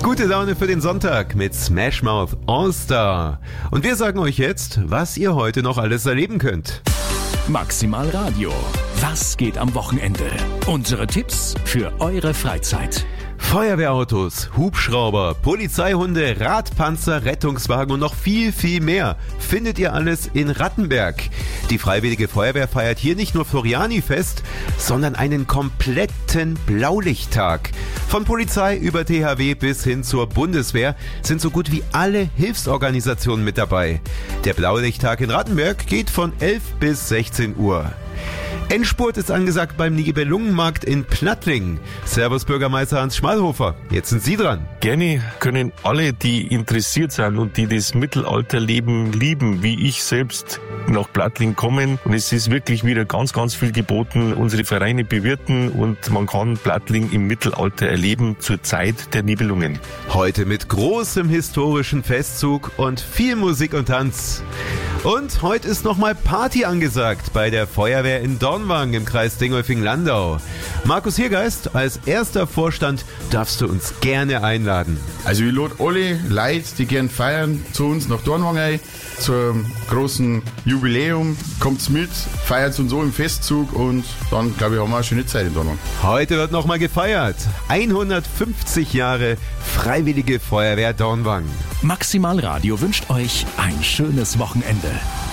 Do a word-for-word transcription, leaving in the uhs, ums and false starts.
Gute Laune für den Sonntag mit Smash Mouth All Star. Und wir sagen euch jetzt, was ihr heute noch alles erleben könnt. Maximal Radio. Was geht am Wochenende? Unsere Tipps für eure Freizeit. Feuerwehrautos, Hubschrauber, Polizeihunde, Radpanzer, Rettungswagen und noch viel, viel mehr findet ihr alles in Rattenberg. Die Freiwillige Feuerwehr feiert hier nicht nur Floriani-Fest, sondern einen kompletten Blaulichttag. Von Polizei über T H W bis hin zur Bundeswehr sind so gut wie alle Hilfsorganisationen mit dabei. Der Blaulichttag in Rattenberg geht von elf bis sechzehn Uhr. Endspurt ist angesagt beim Nibelungenmarkt in Plattling. Servus Bürgermeister Hans Schmalhofer, jetzt sind Sie dran. Gerne können alle, die interessiert sind und die das Mittelalterleben lieben, wie ich selbst, nach Plattling kommen. Und es ist wirklich wieder ganz, ganz viel geboten. Unsere Vereine bewirten und man kann Plattling im Mittelalter erleben zur Zeit der Nibelungen. Heute mit großem historischen Festzug und viel Musik und Tanz. Und heute ist nochmal Party angesagt bei der Feuerwehr in Dornwang im Kreis Dingolfing-Landau. Markus Hiergeist, als erster Vorstand darfst du uns gerne einladen. Also ich lade alle Leute, die gern feiern, zu uns nach Dornwang ein, zum großen Jubiläum. Kommt's mit, feiert uns so im Festzug und dann, glaube ich, haben wir eine schöne Zeit in Dornwang. Heute wird nochmal gefeiert. hundertfünfzig Jahre Freiwillige Feuerwehr Dornwang. Maximal Radio wünscht euch ein schönes Wochenende.